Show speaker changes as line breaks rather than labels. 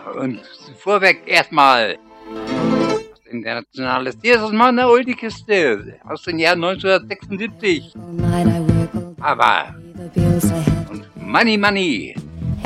Und vorweg erstmal was Internationales. Hier ist meine alte Kiste aus dem Jahr 1976. Aber und Money Money